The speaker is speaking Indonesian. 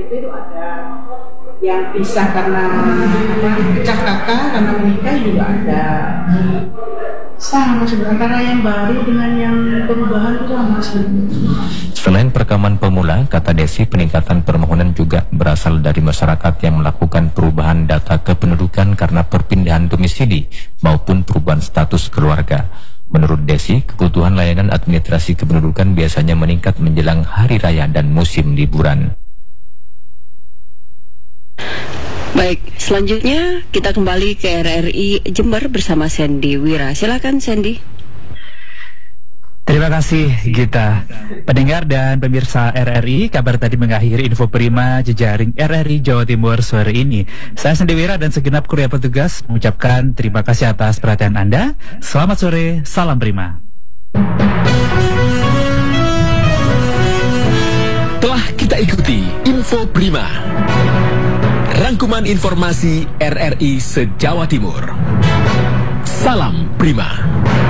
itu ada yang pisah karena pecah kakak, karena menikah juga ada. Sama sebenarnya, antara yang baru dengan yang perubahan itu sama sebenarnya. Selain perekaman pemula, kata Desi, peningkatan permohonan juga berasal dari masyarakat yang melakukan perubahan data kependudukan karena perpindahan domisili maupun perubahan status keluarga. Menurut Desi, kebutuhan layanan administrasi kependudukan biasanya meningkat menjelang hari raya dan musim liburan. Baik, selanjutnya kita kembali ke RRI Jember bersama Sandy Wira. Silakan Sandy. Terima kasih Gita. Pendengar dan pemirsa RRI, kabar tadi mengakhiri info prima jejaring RRI Jawa Timur sore ini. Saya Sandy Wira dan segenap kru petugas mengucapkan terima kasih atas perhatian Anda. Selamat sore, salam prima. Telah kita ikuti info prima, rangkuman informasi RRI se-Jawa Timur. Salam prima.